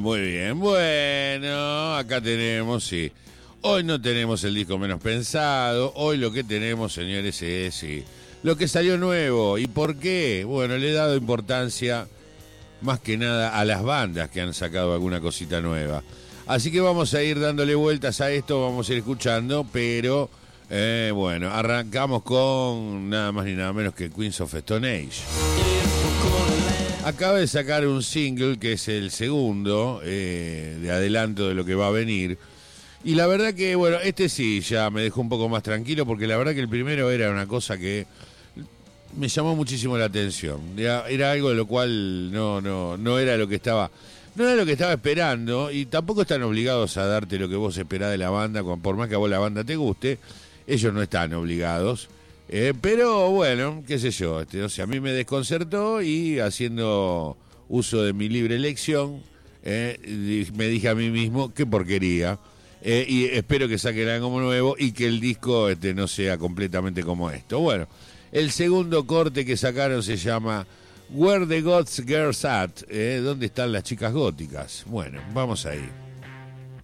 muy bien. Bueno, acá tenemos, sí. Hoy no tenemos el disco menos pensado. Hoy lo que tenemos, señores, es sí, lo que salió nuevo. ¿Y por qué? Bueno, le he dado importancia más que nada a las bandas que han sacado alguna cosita nueva. Así que vamos a ir dándole vueltas a esto, vamos a ir escuchando, pero bueno, arrancamos con nada más ni nada menos que Queens of Stone Age. Acaba de sacar un single que es el segundo de adelanto de lo que va a venir. Y la verdad que, bueno, este sí ya me dejó un poco más tranquilo, porque la verdad que el primero era una cosa que me llamó muchísimo la atención. Era algo de lo cual no era lo que estaba, no era lo que estaba esperando, y tampoco están obligados a darte lo que vos esperás de la banda, por más que a vos la banda te guste, ellos no están obligados. Pero bueno, qué sé yo, o sea, a mí me desconcertó, y haciendo uso de mi libre elección, me dije a mí mismo, qué porquería. Y espero que saquen algo nuevo y que el disco no sea completamente como esto. Bueno, el segundo corte que sacaron se llama Where the Gods Girls At, ¿dónde están las chicas góticas? Bueno, vamos ahí.